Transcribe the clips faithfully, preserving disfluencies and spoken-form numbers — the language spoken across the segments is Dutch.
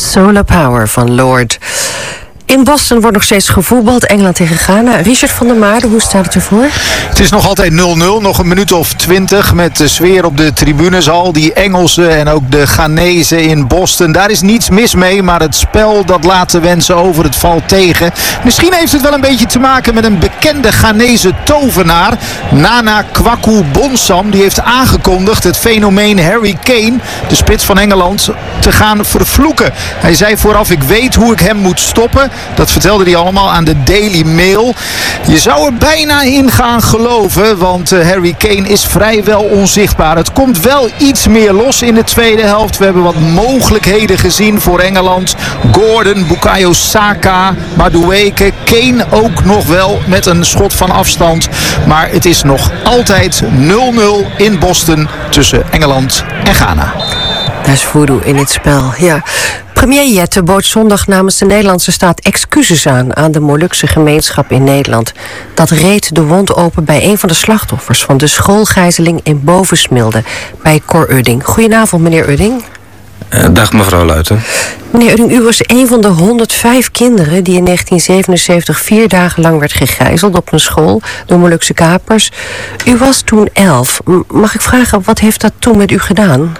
Solar Power van Lord. In Boston wordt nog steeds gevoetbald. Engeland tegen Ghana. Richard van der Maarden, hoe staat het ervoor? Het is nog altijd nul nul. Nog een minuut of twintig met de sfeer op de tribunes. Al die Engelsen en ook de Ghanezen in Boston. Daar is niets mis mee. Maar het spel dat laat de wensen over. Het valt tegen. Misschien heeft het wel een beetje te maken met een bekende Ghanese tovenaar. Nana Kwaku Bonsam. Die heeft aangekondigd het fenomeen Harry Kane, de spits van Engeland, te gaan vervloeken. Hij zei vooraf: ik weet hoe ik hem moet stoppen. Dat vertelde hij allemaal aan de Daily Mail. Je zou er bijna in gaan geloven, want uh, Harry Kane is vrijwel onzichtbaar. Het komt wel iets meer los in de tweede helft. We hebben wat mogelijkheden gezien voor Engeland. Gordon, Bukayo Saka, Madueke, Kane ook nog wel met een schot van afstand. Maar het is nog altijd nul nul in Boston tussen Engeland en Ghana. Daar is voodoo in het spel, ja. Premier Jette bood zondag namens de Nederlandse staat excuses aan aan de Molukse gemeenschap in Nederland. Dat reed de wond open bij een van de slachtoffers van de schoolgijzeling in Bovensmilde bij Cor Udding. Goedenavond, meneer Udding. Uh, dag mevrouw Luiten. Meneer Udding, u was een van de honderdvijf kinderen die in negentien zevenenzeventig vier dagen lang werd gegijzeld op een school door Molukse kapers. U was toen elf. Mag ik vragen, wat heeft dat toen met u gedaan?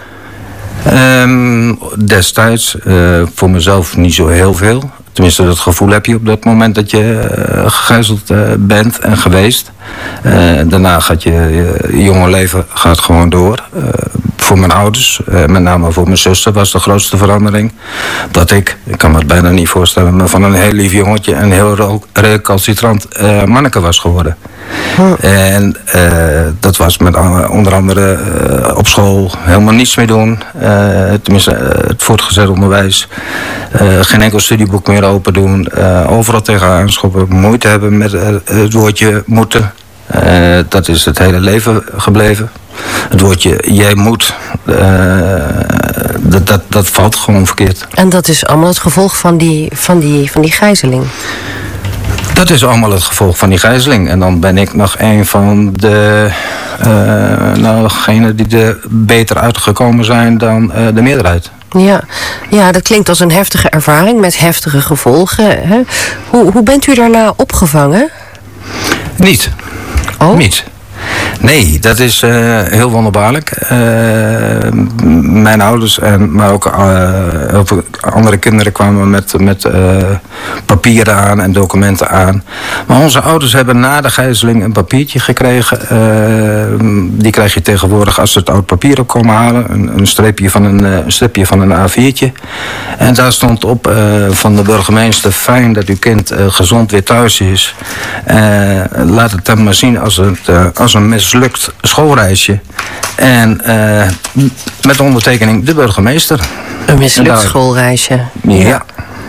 Um, destijds uh, voor mezelf niet zo heel veel. Tenminste, dat gevoel heb je op dat moment dat je uh, gegijzeld uh, bent en geweest. Uh, daarna gaat je, je jonge leven gaat gewoon door. Uh, voor mijn ouders, uh, met name voor mijn zuster, was de grootste verandering dat ik, ik kan me het bijna niet voorstellen, maar van een heel lief jongetje een heel recalcitrant uh, manneke was geworden. Hm. En uh, dat was met uh, onder andere uh, op school helemaal niets meer doen. Uh, tenminste, uh, het voortgezet onderwijs. Uh, geen enkel studieboek meer open doen. Uh, overal tegenaan schoppen. Moeite hebben met uh, het woordje moeten. Uh, dat is het hele leven gebleven. Het woordje jij moet, uh, dat, dat, dat valt gewoon verkeerd. En dat is allemaal het gevolg van die, van die, van die gijzeling? Dat is allemaal het gevolg van die gijzeling. En dan ben ik nog een van de uh, nou, degenen die er beter uitgekomen zijn dan uh, de meerderheid. Ja. ja, dat klinkt als een heftige ervaring met heftige gevolgen. Hè? Hoe, hoe bent u daarna opgevangen? Niet. Oh? Niet. Nee, dat is uh, heel wonderbaarlijk. Uh, mijn ouders en maar ook uh, heel veel andere kinderen kwamen met, met uh, papieren aan en documenten aan. Maar onze ouders hebben na de gijzeling een papiertje gekregen. Uh, die krijg je tegenwoordig als ze het oud papier op komen halen. Een, een, streepje van een, een stripje van een A viertje. En daar stond op uh, van de burgemeester: fijn dat uw kind uh, gezond weer thuis is. Uh, laat het dan maar zien als het uh, als een mislukt schoolreisje. En uh, met de ondertekening de burgemeester. Een mislukt daar, schoolreisje. Ja. ja.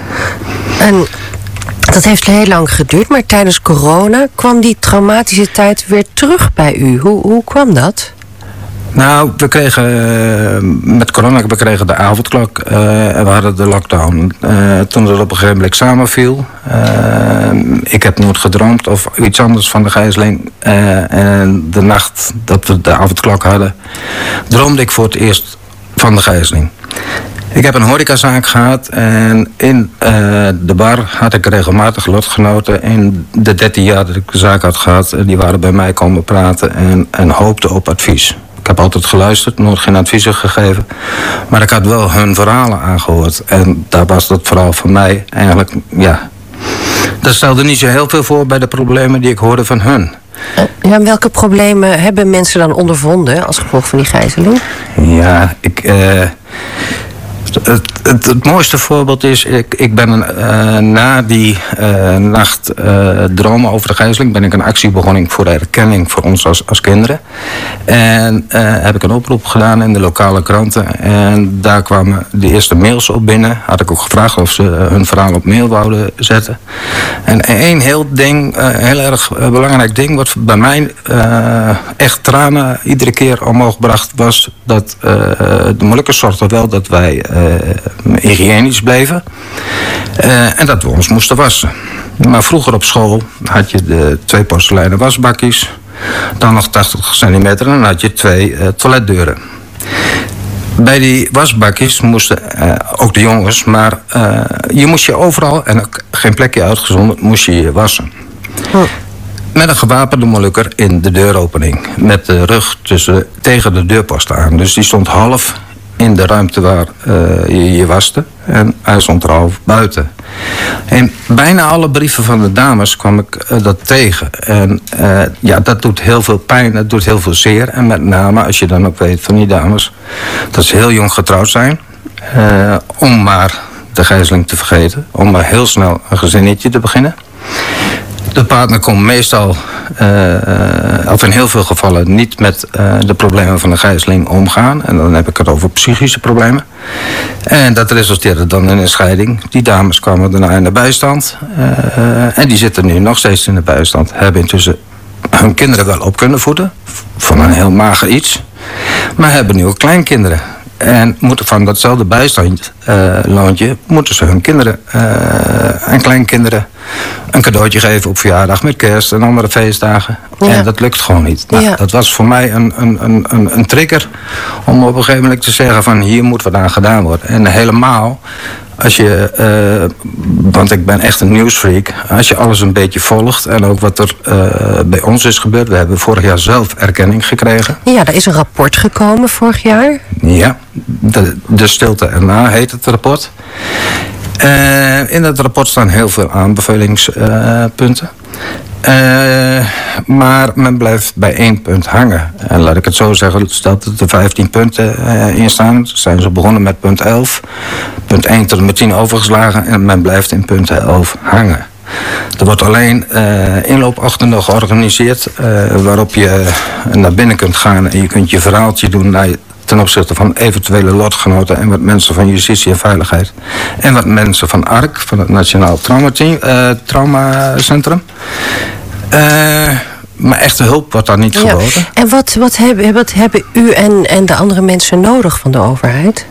En dat heeft heel lang geduurd, maar tijdens corona kwam die traumatische tijd weer terug bij u. Hoe, hoe kwam dat? Nou, we kregen uh, met corona, we kregen de avondklok uh, en we hadden de lockdown. Uh, toen het op een gegeven moment samenviel, uh, ik heb nooit gedroomd of iets anders van de gijzeling. Uh, en de nacht dat we de avondklok hadden, droomde ik voor het eerst van de gijzeling. Ik heb een horecazaak gehad en in uh, de bar had ik regelmatig lotgenoten. In de dertien jaar dat ik de zaak had gehad, die waren bij mij komen praten en, en hoopten op advies. Ik heb altijd geluisterd, nooit geen adviezen gegeven. Maar ik had wel hun verhalen aangehoord. En daar was dat verhaal van mij eigenlijk, ja... Dat stelde niet zo heel veel voor bij de problemen die ik hoorde van hun. Ja, welke problemen hebben mensen dan ondervonden als gevolg van die gijzeling? Ja, ik... Uh, Het, het, het mooiste voorbeeld is, ik, ik ben uh, na die uh, nacht uh, dromen over de gijzeling, ben ik een actie begonnen voor de erkenning voor ons als, als kinderen. En uh, heb ik een oproep gedaan in de lokale kranten. En daar kwamen de eerste mails op binnen. Had ik ook gevraagd of ze uh, hun verhaal op mail wouden zetten. En één heel ding, uh, heel erg uh, belangrijk ding, wat bij mij uh, echt tranen iedere keer omhoog bracht, was dat uh, de Molukkers zorgden wel dat wij uh, hygiënisch bleven. Uh, en dat we ons moesten wassen. Maar vroeger op school had je de twee porseleinen wasbakjes. Dan nog tachtig centimeter en dan had je twee uh, toiletdeuren. Bij die wasbakjes moesten uh, ook de jongens, maar uh, je moest je overal, en ook geen plekje uitgezonderd, moest je je wassen. Oh. Met een gewapende Molukker in de deuropening. Met de rug tussen, tegen de deurpost aan. Dus die stond half in de ruimte waar uh, je je waste. En hij stond er half buiten. En bijna alle brieven van de dames kwam ik uh, dat tegen. En uh, ja, dat doet heel veel pijn, dat doet heel veel zeer. En met name, als je dan ook weet van die dames, dat ze heel jong getrouwd zijn. Uh, om maar de gijzeling te vergeten. Om maar heel snel een gezinnetje te beginnen. De partner kon meestal, uh, of in heel veel gevallen, niet met uh, de problemen van de gijzeling omgaan. En dan heb ik het over psychische problemen. En dat resulteerde dan in een scheiding. Die dames kwamen daarna in de bijstand. Uh, en die zitten nu nog steeds in de bijstand. Hebben intussen hun kinderen wel op kunnen voeden. Van een heel mager iets. Maar hebben nu ook kleinkinderen. En moeten van datzelfde bijstandloontje uh, moeten ze hun kinderen uh, en kleinkinderen een cadeautje geven op verjaardag met kerst en andere feestdagen. Ja. En dat lukt gewoon niet. Nou, ja. Dat was voor mij een, een, een, een trigger om op een gegeven moment te zeggen van hier moet wat aan gedaan worden. En helemaal als je, uh, want ik ben echt een nieuwsfreak, als je alles een beetje volgt en ook wat er uh, bij ons is gebeurd. We hebben vorig jaar zelf erkenning gekregen. Ja, er is een rapport gekomen vorig jaar. Ja, de, de stilte erna heet het rapport. Uh, in dat rapport staan heel veel aanbevelingspunten. Uh, maar men blijft bij één punt hangen. En laat ik het zo zeggen, stelt dat er vijftien punten uh, in staan. Zijn ze begonnen met punt elf. Punt één tot en met tien overgeslagen. En men blijft in punt elf hangen. Er wordt alleen uh, inloopochtenden georganiseerd. Uh, waarop je naar binnen kunt gaan. En je kunt je verhaaltje doen naar ten opzichte van eventuele lotgenoten en wat mensen van Justitie en Veiligheid. En wat mensen van A R C, van het Nationaal Traumateam, uh, Traumacentrum. Uh, maar echte hulp wordt daar niet ja. geboden. En wat, wat, hebben, wat hebben u en, en de andere mensen nodig van de overheid?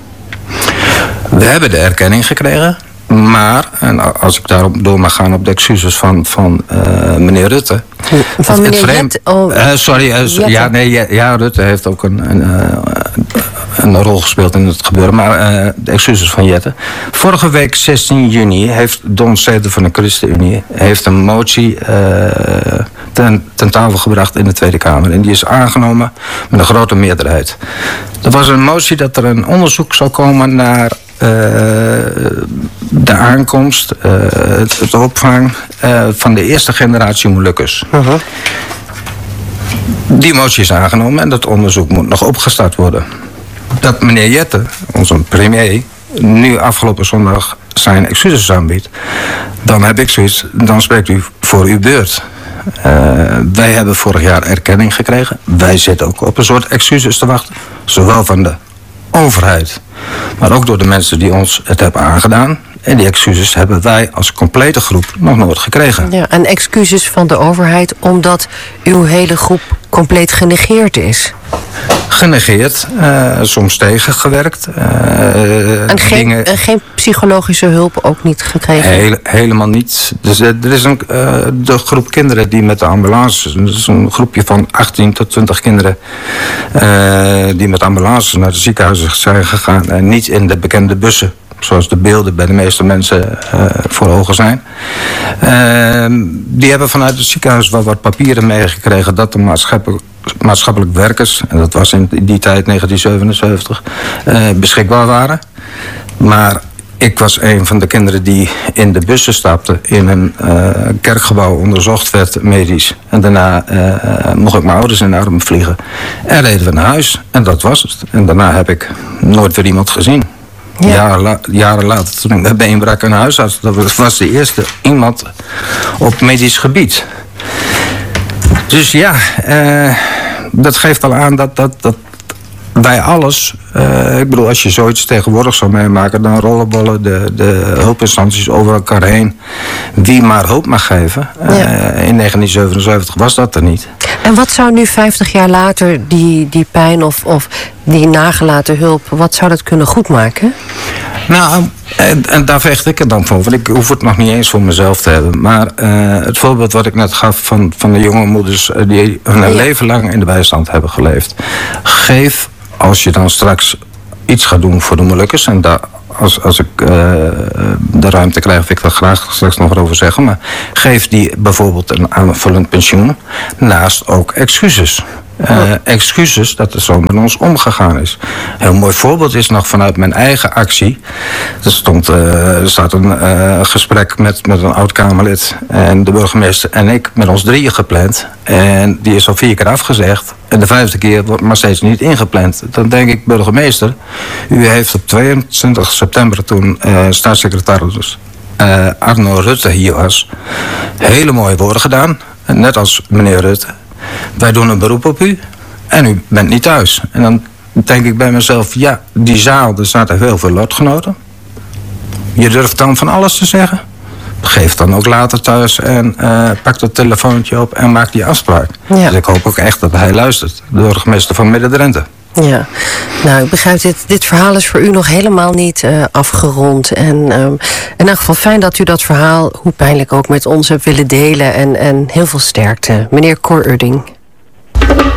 We hebben de erkenning gekregen. Maar, en als ik daarop door mag gaan op de excuses van, van uh, meneer Rutte. Van meneer Jette? Oh, uh, sorry, uh, Jette. Ja, nee, ja, ja, Rutte heeft ook een, een, uh, een rol gespeeld in het gebeuren. Maar uh, de excuses van Jette. Vorige week, zestien juni, heeft Don Ceder van de ChristenUnie heeft een motie uh, ten, ten tafel gebracht in de Tweede Kamer. En die is aangenomen met een grote meerderheid. Dat was een motie dat er een onderzoek zou komen naar Uh, de aankomst, uh, het, het opvang uh, van de eerste generatie Molukkers. Uh-huh. Die motie is aangenomen en dat onderzoek moet nog opgestart worden. Dat meneer Jette, onze premier, nu afgelopen zondag zijn excuses aanbiedt, dan heb ik zoiets, dan spreekt u voor uw beurt. Uh, wij hebben vorig jaar erkenning gekregen. Wij zitten ook op een soort excuses te wachten. Zowel van de overheid, maar ook door de mensen die ons het hebben aangedaan. En die excuses hebben wij als complete groep nog nooit gekregen. Ja, en excuses van de overheid omdat uw hele groep compleet genegeerd is. Genegeerd, uh, soms tegengewerkt. Uh, en geen, dingen... uh, geen psychologische hulp ook niet gekregen? Heel, helemaal niet. Dus, uh, er is een, uh, de groep kinderen die met de ambulance, dat is een groepje van achttien tot twintig kinderen, uh, die met ambulance naar de ziekenhuizen zijn gegaan en niet in de bekende bussen, zoals de beelden bij de meeste mensen uh, voor ogen zijn. Uh, die hebben vanuit het ziekenhuis wel wat papieren meegekregen dat de maatschappelijk, maatschappelijk werkers, en dat was in die tijd negentien zevenenzeventig, uh, beschikbaar waren. Maar ik was een van de kinderen die in de bussen stapte, in een uh, kerkgebouw onderzocht werd medisch. En daarna uh, mocht ik mijn ouders in de armen vliegen. En reden we naar huis. En dat was het. En daarna heb ik nooit weer iemand gezien. Ja. Jaren, la- jaren later, toen ik met beenbrak in huis had, dat was de eerste iemand op medisch gebied. Dus ja, uh, dat geeft al aan dat, dat, dat wij alles, uh, ik bedoel, als je zoiets tegenwoordig zou meemaken, dan rollenbollen de, de hulpinstanties over elkaar heen. Wie maar hulp mag geven. Ja. Uh, in negentien zevenenzeventig was dat er niet. En wat zou nu vijftig jaar later die, die pijn of, of die nagelaten hulp, wat zou dat kunnen goedmaken? Nou, en, en daar vecht ik er dan voor. Want ik hoef het nog niet eens voor mezelf te hebben. Maar uh, het voorbeeld wat ik net gaf van, van de jonge moeders uh, die hun ja. leven lang in de bijstand hebben geleefd. Geef, als je dan straks iets ga doen voor de Molukkers. En daar, als, als ik uh, de ruimte krijg, wil ik daar graag straks nog over zeggen. Maar geef die bijvoorbeeld een aanvullend pensioen. Naast ook excuses. Uh, excuses dat er zo met ons omgegaan is. Een heel mooi voorbeeld is nog vanuit mijn eigen actie. Er, stond, uh, er staat een uh, gesprek met, met een oud-Kamerlid en de burgemeester en ik met ons drieën gepland. En die is al vier keer afgezegd. En de vijfde keer wordt maar steeds niet ingepland. Dan denk ik, burgemeester, u heeft op tweeëntwintig september toen uh, staatssecretaris uh, Arno Rutte hier was, hele mooie woorden gedaan. Net als meneer Rutte. Wij doen een beroep op u en u bent niet thuis. En dan denk ik bij mezelf, ja, die zaal, er zaten heel veel lotgenoten. Je durft dan van alles te zeggen. Geef dan ook later thuis en uh, pak dat telefoontje op en maak die afspraak. Ja. Dus ik hoop ook echt dat hij luistert, de burgemeester van Midden-Drenthe. Ja, nou ik begrijp, dit, dit verhaal is voor u nog helemaal niet uh, afgerond. En um, in elk geval fijn dat u dat verhaal, hoe pijnlijk ook, met ons hebt willen delen. En, en heel veel sterkte. Meneer Cor Udding.